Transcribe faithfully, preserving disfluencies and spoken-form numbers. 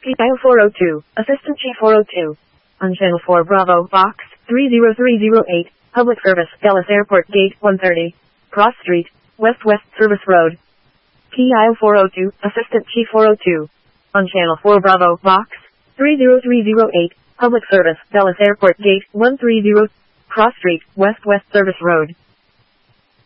P I O four oh two, Assistant Chief four oh two. On Channel four Bravo, Box, three zero three zero eight, Public Service, Dallas Airport Gate, one thirty. Cross Street, West West Service Road. P I O four oh two, Assistant Chief four oh two. On Channel four Bravo, Box, three zero three zero eight, Public Service, Dallas Airport Gate, one thirty. Cross Street, West West Service Road.